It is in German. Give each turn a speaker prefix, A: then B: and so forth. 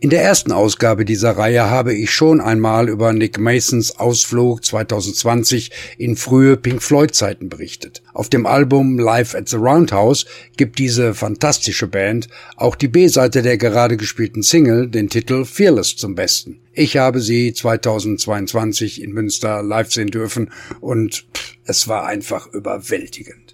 A: In der ersten Ausgabe dieser Reihe habe ich schon einmal über Nick Masons Ausflug 2020 in frühe Pink Floyd-Zeiten berichtet. Auf dem Album Live at the Roundhouse gibt diese fantastische Band auch die B-Seite der gerade gespielten Single, den Titel Fearless, zum Besten. Ich habe sie 2022 in Münster live sehen dürfen und es war einfach überwältigend.